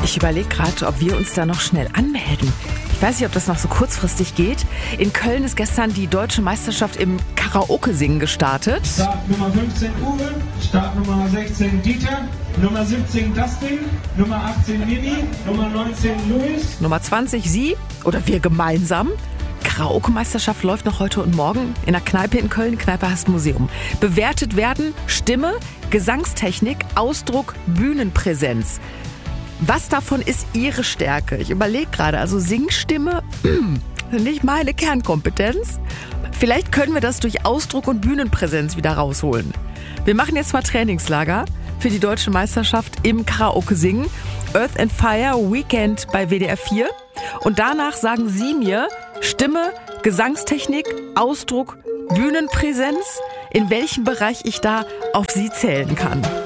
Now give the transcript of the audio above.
Ich überlege gerade, ob wir uns da noch schnell anmelden. Ich weiß nicht, ob das noch so kurzfristig geht. In Köln ist gestern die deutsche Meisterschaft im Karaoke-Singen gestartet. Start Nummer 15 Uwe, Start Nummer 16 Dieter, Nummer 17 Dustin, Nummer 18 Mimi, Nummer 19 Luis. Nummer 20 Sie oder wir gemeinsam. Karaoke-Meisterschaft läuft noch heute und morgen in der Kneipe in Köln, Kneipe Hast Museum. Bewertet werden Stimme, Gesangstechnik, Ausdruck, Bühnenpräsenz. Was davon ist Ihre Stärke? Ich überlege gerade, also Singstimme, nicht meine Kernkompetenz. Vielleicht können wir das durch Ausdruck und Bühnenpräsenz wieder rausholen. Wir machen jetzt mal Trainingslager für die deutsche Meisterschaft im Karaoke-Singen. Earth and Fire Weekend bei WDR 4. Und danach sagen Sie mir Stimme, Gesangstechnik, Ausdruck, Bühnenpräsenz, in welchem Bereich ich da auf Sie zählen kann.